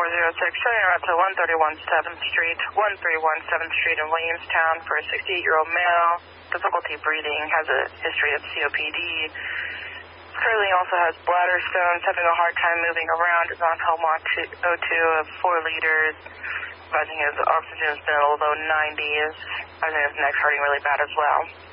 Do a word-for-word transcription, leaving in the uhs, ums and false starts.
four zero six, showing out to one thirty-one seventh Street, one thirty-one seventh Street in Williamstown for a sixty-eight-year-old male. Difficulty breathing, has a history of C O P D. Currently also has bladder stones, having a hard time moving around, is on home O two of four liters. Advising his oxygen has been a low nineties. Advising his neck's hurting really bad as well.